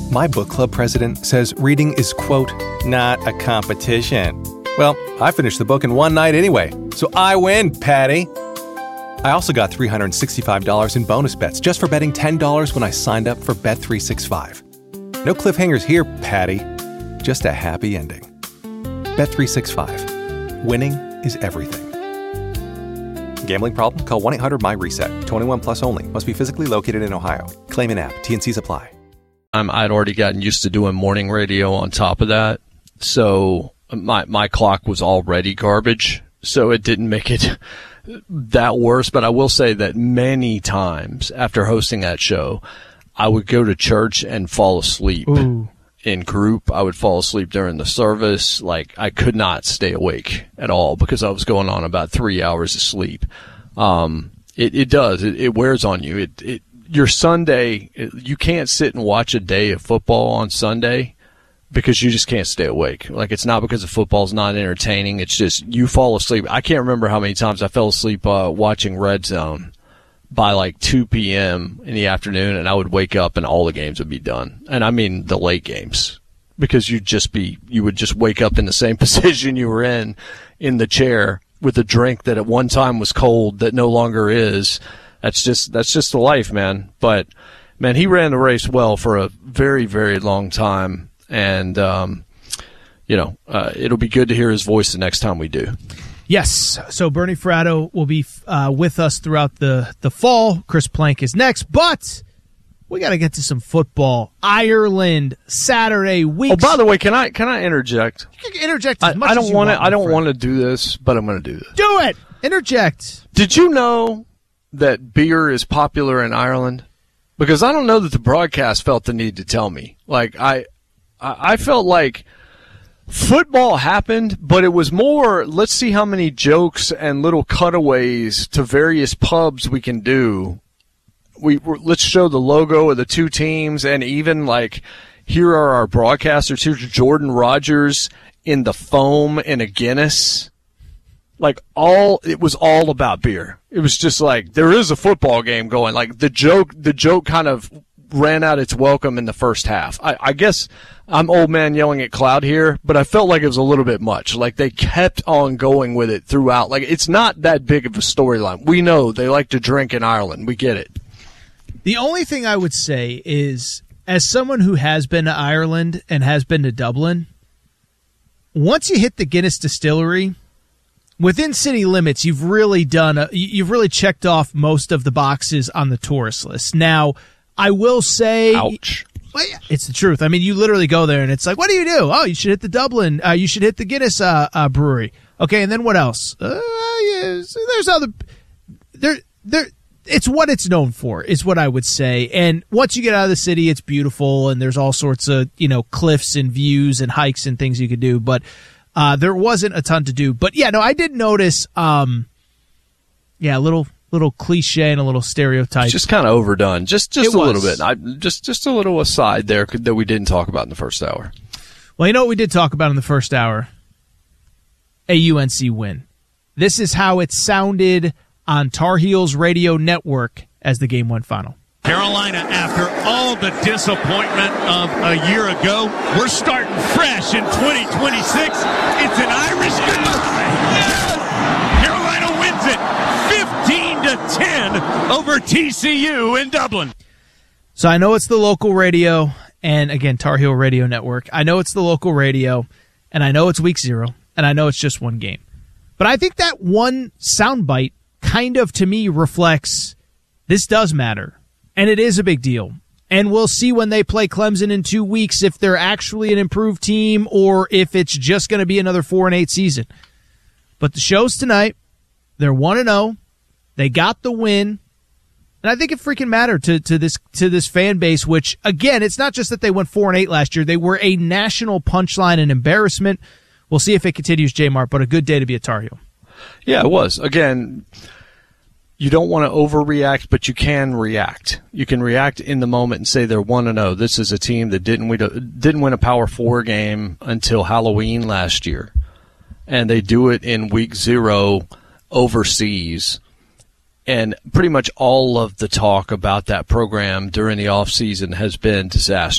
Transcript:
My book club president says reading is, quote, not a competition. Well, I finished the book in one night anyway, so I win, Patty. I also got $365 in bonus bets just for betting $10 when I signed up for Bet365. No cliffhangers here, Patty. Just a happy ending. Bet365. Winning is everything. Gambling problem? Call 1-800-MY-RESET. 21 plus only. Must be physically located in Ohio. Claim and app. T&Cs apply. I'd already gotten used to doing morning radio on top of that, so my clock was already garbage, so it didn't make it that worse. But I will say that many times after hosting that show, I would go to church and fall asleep. Ooh. In group. I would fall asleep during the service. Like, I could not stay awake at all because I was going on about 3 hours of sleep. It wears on you. Your Sunday, you can't sit and watch a day of football on Sunday because you just can't stay awake. Like, it's not because the football's not entertaining. It's just you fall asleep. I can't remember how many times I fell asleep watching Red Zone by like 2 p.m. in the afternoon, and I would wake up and all the games would be done. And I mean the late games, because you would just wake up in the same position you were in the chair with a drink that at one time was cold that no longer is. That's just the life, man. But man, he ran the race well for a very, very long time, and it'll be good to hear his voice the next time we do. Yes, so Bernie Fratto will be with us throughout the fall. Chris Plank is next, but we got to get to some football. Ireland, Saturday, week. Oh, by the way, can I interject? You can interject as much as you want. I don't want to do this, but I'm going to do this. Do it! Interject. Did you know that beer is popular in Ireland? Because I don't know that the broadcast felt the need to tell me. Like, I felt like football happened, but it was more, let's see how many jokes and little cutaways to various pubs we can do. Let's show the logo of the two teams, and even like, here are our broadcasters. Here's Jordan Rogers in the foam in a Guinness. Like, it was all about beer. It was just like, there is a football game going. Like, the joke kind of ran out its welcome in the first half. I guess I'm old man yelling at cloud here, but I felt like it was a little bit much. Like, they kept on going with it throughout. Like, it's not that big of a storyline. We know they like to drink in Ireland. We get it. The only thing I would say is, as someone who has been to Ireland and has been to Dublin, once you hit the Guinness distillery, within city limits, you've really checked off most of the boxes on the tourist list. Now, I will say, ouch. Well, yeah, it's the truth. I mean, you literally go there and it's like, what do you do? Oh, you should hit the Dublin. You should hit the Guinness brewery. Okay, and then what else? Yes, there's other. It's what it's known for, is what I would say. And once you get out of the city, it's beautiful, and there's all sorts of cliffs and views and hikes and things you could do. But there wasn't a ton to do. But yeah, no, I did notice. A little cliche and a little stereotype. It's just kind of overdone. Just a little bit. Just a little aside there that we didn't talk about in the first hour. Well, you know what we did talk about in the first hour? A UNC win. This is how it sounded on Tar Heels Radio Network as the game went final. Carolina, after all the disappointment of a year ago, we're starting fresh in 2026. It's an Irish goodbye. Yes! Carolina wins it 15-10 over TCU in Dublin. So I know it's the local radio, and again, Tar Heel Radio Network. I know it's the local radio, and I know it's week 0, and I know it's just one game. But I think that one soundbite kind of, to me, reflects this does matter, and it is a big deal. And we'll see when they play Clemson in 2 weeks if they're actually an improved team or if it's just going to be another 4-8 season. But the show's tonight. They're 1-0. They got the win. And I think it freaking mattered to this fan base, which, again, it's not just that they went 4-8 last year. They were a national punchline and embarrassment. We'll see if it continues, J-Mart, but a good day to be a Tar Heel. Yeah, it was. Again, you don't want to overreact, but you can react. You can react in the moment and say they're 1-0. This is a team that didn't win a Power 4 game until Halloween last year. And they do it in week 0 overseas. And pretty much all of the talk about that program during the offseason has been disaster.